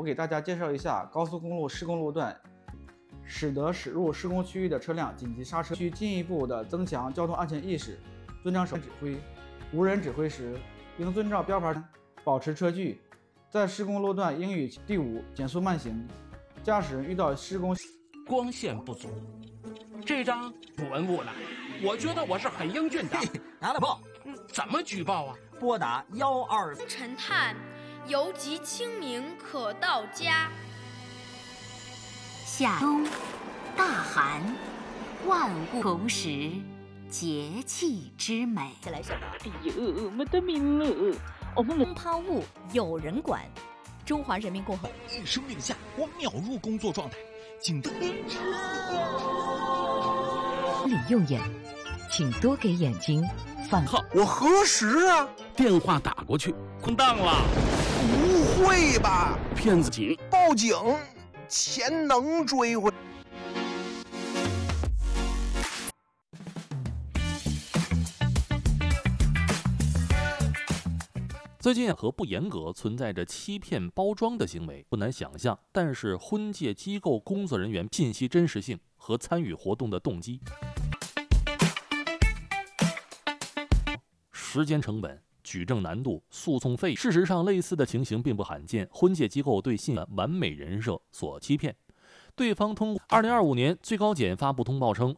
我给大家介绍一下高速公路施工路段，使得驶入施工区域的车辆紧急刹车，需进一步的增强交通安全意识，遵照指挥。无人指挥时，应遵照标牌保持车距。在施工路段应与第五减速慢行。驾驶人遇到施工光线不足，这张不文物了。我觉得我是很英俊的。 拿了报， 怎么举报啊？ 拨打12。 沉炭，犹及清明可到家。 夏冬，大寒，万物同时，节气之美。 再来什么？ 哎呦，没得命了！我们空抛物有人管。中华人民共和国一声令下，我秒入工作状态。 里用眼，请多给眼睛放。 我核实啊！ 电话打过去，空档了。 不会吧？ 骗子警！ 报警！钱能追回。 最近和不严格存在着欺骗包装的行为，不难想象。但是婚介机构工作人员信息真实性和参与活动的动机、时间成本、举证难度、诉讼费，事实上类似的情形并不罕见。婚介机构对信完美人设所欺骗，对方通过2025年最高检发布通报称，